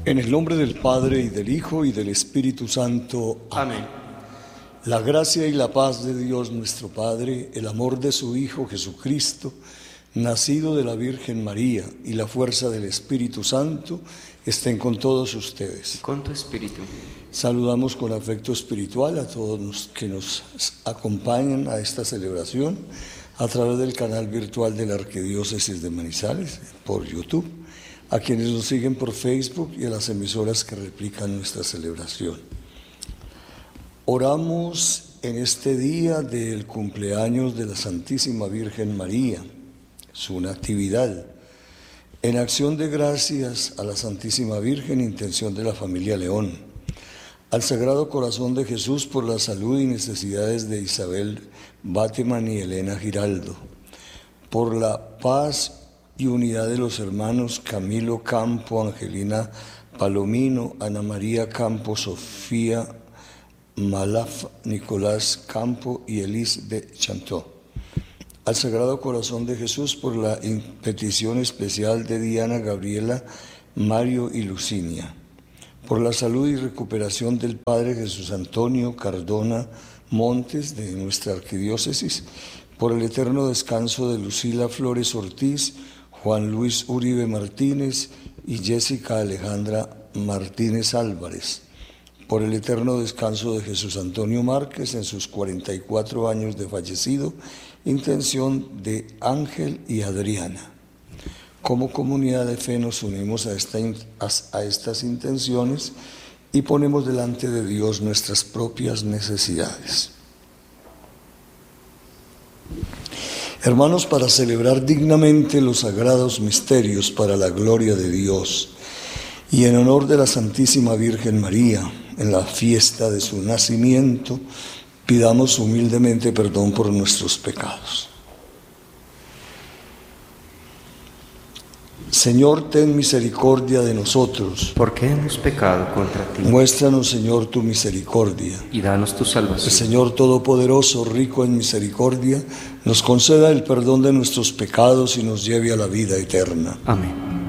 En el nombre del Padre, y del Hijo, y del Espíritu Santo. Amén. La gracia y la paz de Dios nuestro Padre, el amor de su Hijo Jesucristo, nacido de la Virgen María, y la fuerza del Espíritu Santo, estén con todos ustedes. Con tu espíritu. Saludamos con afecto espiritual a todos los que nos acompañan a esta celebración a través del canal virtual de la Arquidiócesis de Manizales, por YouTube, a quienes nos siguen por Facebook y a las emisoras que replican nuestra celebración. Oramos en este día del cumpleaños de la Santísima Virgen María, su natividad, en acción de gracias a la Santísima Virgen, intención de la familia León, al Sagrado Corazón de Jesús por la salud y necesidades de Isabel Bateman y Elena Giraldo, por la paz y unidad de los hermanos Camilo Campo, Angelina Palomino, Ana María Campo, Sofía Malaf, Nicolás Campo y Elise de Chantó. Al Sagrado Corazón de Jesús por la petición especial de Diana, Gabriela, Mario y Lucinia, por la salud y recuperación del Padre Jesús Antonio Cardona Montes de nuestra arquidiócesis, por el eterno descanso de Lucila Flores Ortiz, Juan Luis Uribe Martínez y Jessica Alejandra Martínez Álvarez, por el eterno descanso de Jesús Antonio Márquez en sus 44 años de fallecido, intención de Ángel y Adriana. Como comunidad de fe nos unimos a estas intenciones y ponemos delante de Dios nuestras propias necesidades. Hermanos, para celebrar dignamente los sagrados misterios para la gloria de Dios y en honor de la Santísima Virgen María, en la fiesta de su nacimiento, pidamos humildemente perdón por nuestros pecados. Señor, ten misericordia de nosotros. Porque hemos pecado contra ti. Muéstranos, Señor, tu misericordia. Y danos tu salvación. El Señor Todopoderoso, rico en misericordia, nos conceda el perdón de nuestros pecados y nos lleve a la vida eterna. Amén.